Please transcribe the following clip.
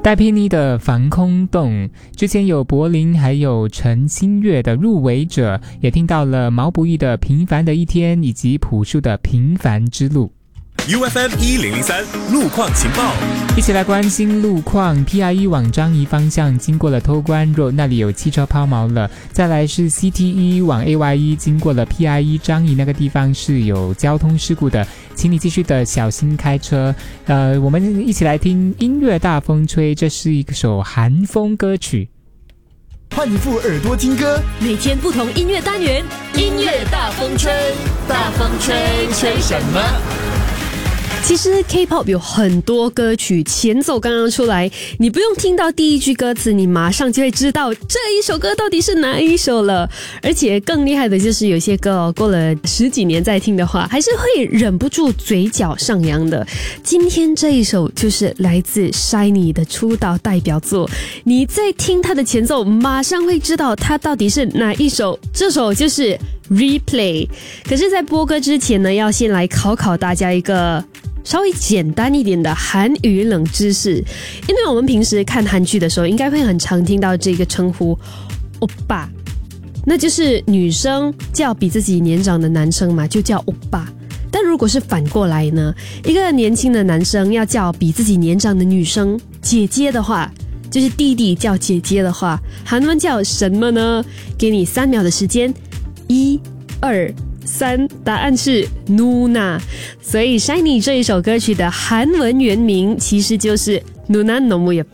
戴佩妮的防空洞，之前有柏林还有陈星月的入围者，也听到了毛不易的平凡的一天以及朴树的平凡之路。 UFM 1003路况情报， 一起来关心路况。 PIE 往樟宜方向经过了偷关 Road， 那里有汽车抛锚了。再来是 CTE 往 AYE 经过了 PIE 樟宜那个地方是有交通事故的，请你继续的小心开车。我们一起来听音乐大风吹，这是一首韩风歌曲。 换一副耳朵听歌， 每天不同音乐单元，音乐大风吹，大风吹，吹什么？其实 K-pop 有很多歌曲前奏刚刚出来，你不用听到第一句歌词，你马上就会知道这一首歌到底是哪一首了。而且更厉害的就是有些歌过了10几年再听的话，还是会忍不住嘴角上扬的。今天这一首就是来自 SHINee 的出道代表作，你在听它的前奏，马上会知道它到底是哪一首。这首就是Replay。 可是在播歌之前呢，要先来考考大家一个稍微简单一点的韩语冷知识。因为我们平时看韩剧的时候，应该会很常听到这个称呼欧巴，那就是女生叫比自己年长的男生嘛，就叫欧巴。但如果是反过来呢，一个年轻的男生要叫比自己年长的女生姐姐的话，就是弟弟叫姐姐的话，韩文叫什么呢？给你3秒的时间，1、2、3，答案是 Nuna。 所以 SHINee 这一首歌曲的韩文原名其实就是 Nuna 너무 예뻐。